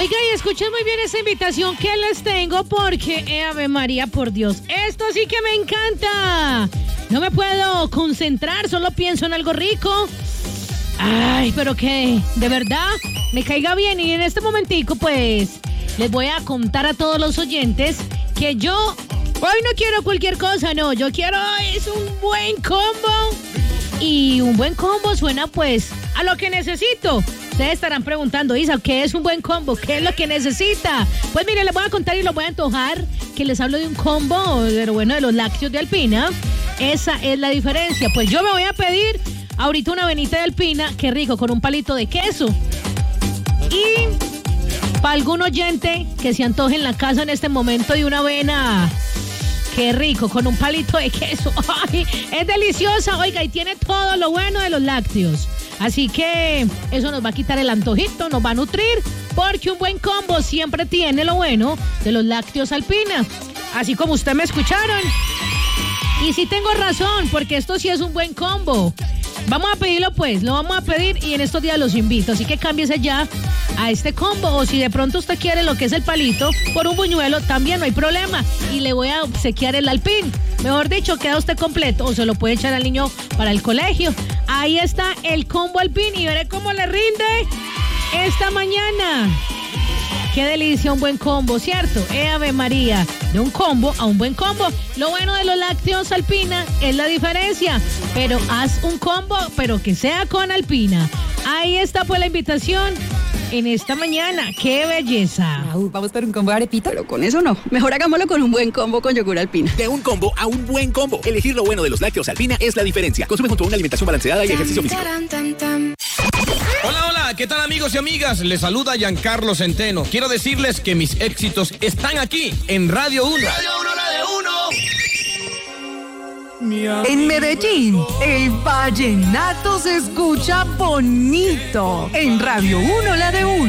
Oiga, y escuchen muy bien esa invitación que les tengo porque, Ave María, por Dios, esto sí que me encanta. No me puedo concentrar, solo pienso en algo rico. Ay, pero que de verdad me caiga bien. Y en este momentico, pues, les voy a contar a todos los oyentes que yo hoy no quiero cualquier cosa, no. Yo quiero es un buen combo. Y un buen combo suena, pues, a lo que necesito. Ustedes estarán preguntando, Isa, ¿qué es un buen combo? ¿Qué es lo que necesita? Pues mire, les voy a contar y los voy a antojar que les hablo de un combo, pero bueno, de los lácteos de Alpina. Esa es la diferencia. Pues yo me voy a pedir ahorita una avenita de Alpina, qué rico, con un palito de queso. Y para algún oyente que se antoje en la casa en este momento de una avena, qué rico, con un palito de queso. Ay, es deliciosa, oiga, y tiene todo lo bueno de los lácteos. Así que eso nos va a quitar el antojito, nos va a nutrir, porque un buen combo siempre tiene lo bueno de los lácteos Alpina. Así como usted me escucharon. Y sí tengo razón, porque esto sí es un buen combo. Vamos a pedirlo pues, lo vamos a pedir y en estos días los invito. Así que cámbiese ya a este combo, o si de pronto usted quiere lo que es el palito por un buñuelo, también no hay problema. Y le voy a obsequiar el Alpín. Mejor dicho, queda usted completo o se lo puede echar al niño para el colegio. Ahí está el combo Alpín y veré cómo le rinde esta mañana. Qué delicia un buen combo, ¿cierto? Ave María, de un combo a un buen combo. Lo bueno de los lácteos Alpina es la diferencia, pero haz un combo, pero que sea con Alpina. Ahí está pues la invitación en esta mañana. ¡Qué belleza! Vamos por un combo de arepita, pero con eso no. Mejor hagámoslo con un buen combo con yogur Alpina. De un combo a un buen combo. Elegir lo bueno de los lácteos Alpina es la diferencia. Consume junto a una alimentación balanceada y ejercicio físico. Hola, hola, ¿qué tal amigos y amigas? Les saluda Giancarlo Centeno. Quiero decirles que mis éxitos están aquí, en Radio 1. Radio 1, la de 1. En Medellín, el vallenato se escucha bonito. En Radio 1, la de 1.